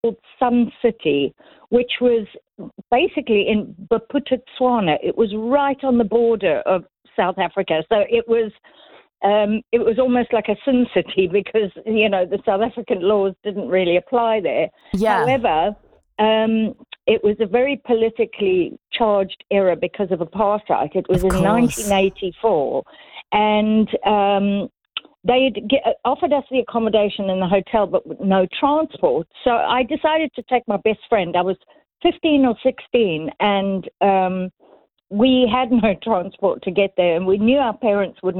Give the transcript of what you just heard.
called Sun City, which was basically in Bophuthatswana. It was right on the border of South Africa. So it was almost like a sin city because, the South African laws didn't really apply there. Yeah. However, it was a very politically charged era because of apartheid. It was in 1984. And they offered us the accommodation in the hotel, but with no transport. So I decided to take my best friend. I was 15 or 16, and we had no transport to get there, and we knew our parents wouldn't